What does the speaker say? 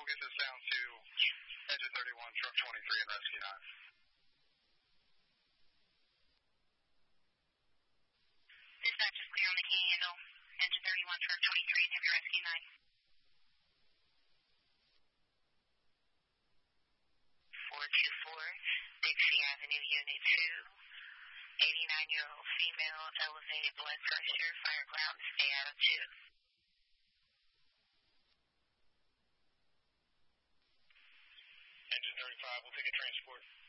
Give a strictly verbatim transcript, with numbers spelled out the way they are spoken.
get this down to engine thirty-one, truck twenty-three, and rescue nine. Dispatch is clear on the key handle. Engine thirty-one, truck twenty-three, and heavy rescue nine. four two four, Dixie Avenue, Unit two. eighty-nine-year-old female, elevated blood pressure, fire ground, stay out of two. Engine thirty-five, we'll take a transport.